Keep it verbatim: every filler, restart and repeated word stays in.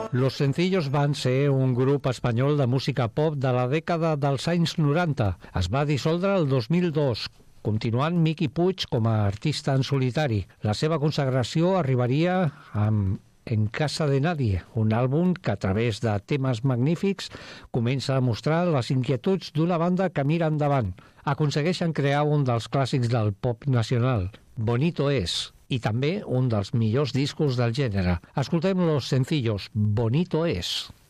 Los Sencillos van ser un grup espanyol de música pop de la dècada dels anys noranta. Es va dissoldre el dos mil dos, continuant Miqui Puig com a artista en solitari. La seva consagració arribaria amb En casa de nadie, un àlbum que a través de temes magnífics comença a mostrar les inquietuds d'una banda que mira endavant. Aconsegueixen crear un dels clàssics del pop nacional, Bonito es, i també un dels millors discos del gènere. Escoltem Los Sencillos, Bonito es.